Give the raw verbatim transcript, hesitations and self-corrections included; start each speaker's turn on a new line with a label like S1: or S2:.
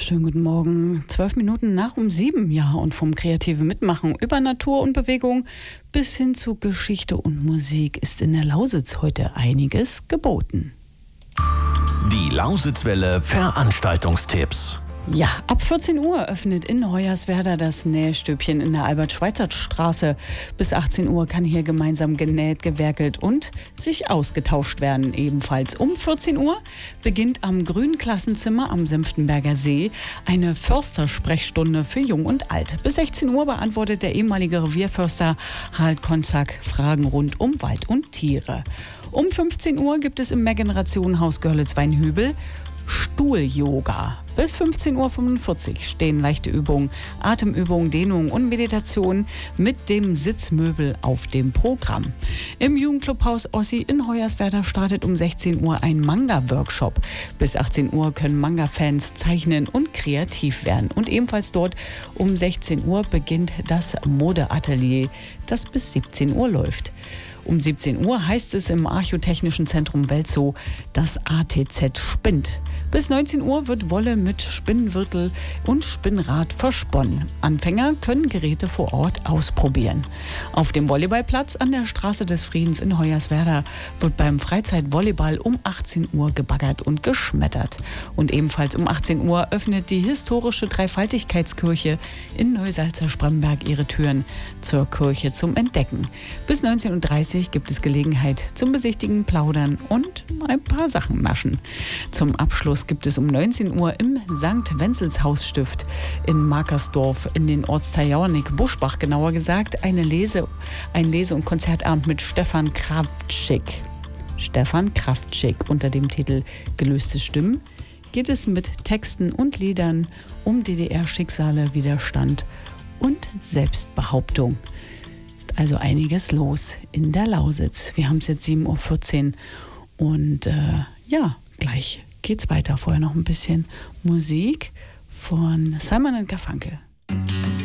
S1: Schönen guten Morgen. Zwölf Minuten nach um sieben, ja, und vom kreativen Mitmachen über Natur und Bewegung bis hin zu Geschichte und Musik ist in der Lausitz heute einiges geboten.
S2: Die Lausitzwelle Veranstaltungstipps.
S1: Ja, ab vierzehn Uhr öffnet in Hoyerswerda das Nähstübchen in der Albert-Schweitzer-Straße. Bis achtzehn Uhr kann hier gemeinsam genäht, gewerkelt und sich ausgetauscht werden. Ebenfalls um vierzehn Uhr beginnt am Grünen Klassenzimmer am Senftenberger See eine Förstersprechstunde für Jung und Alt. Bis sechzehn Uhr beantwortet der ehemalige Revierförster Harald Konzak Fragen rund um Wald und Tiere. Um fünfzehn Uhr gibt es im Mehrgenerationenhaus Görlitz-Weinhübel Stuhl-Yoga. Bis fünfzehn Uhr fünfundvierzig stehen leichte Übungen, Atemübungen, Dehnungen und Meditationen mit dem Sitzmöbel auf dem Programm. Im Jugendclubhaus Ossi in Hoyerswerda startet um sechzehn Uhr ein Manga-Workshop. Bis achtzehn Uhr können Manga-Fans zeichnen und kreativ werden. Und ebenfalls dort um sechzehn Uhr beginnt das Modeatelier, das bis siebzehn Uhr läuft. Um siebzehn Uhr heißt es im Archäotechnischen Zentrum Welzow, das A T Z spinnt. Bis neunzehn Uhr wird Wolle mit Spinnwirtel und Spinnrad versponnen. Anfänger können Geräte vor Ort ausprobieren. Auf dem Volleyballplatz an der Straße des Friedens in Hoyerswerda wird beim Freizeitvolleyball um achtzehn Uhr gebaggert und geschmettert. Und ebenfalls um achtzehn Uhr öffnet die historische Dreifaltigkeitskirche in Neusalza-Spremberg ihre Türen zur Kirche zum Entdecken. Bis neunzehn Uhr dreißig gibt es Gelegenheit zum Besichtigen, Plaudern und ein paar Sachen naschen. Zum Abschluss gibt es um neunzehn Uhr im Sankt Wenzelshausstift in Markersdorf in den Ortsteil Jauernick-Buschbach genauer gesagt eine Lese, ein Lese- und Konzertabend mit Stefan Kraftschick. Stefan Kraftschick unter dem Titel Gelöste Stimmen geht es mit Texten und Liedern um D D R-Schicksale, Widerstand und Selbstbehauptung. Ist also einiges los in der Lausitz. Wir haben es jetzt sieben Uhr vierzehn und äh, ja, gleich geht's weiter. Vorher noch ein bisschen Musik von Simon und Garfunkel.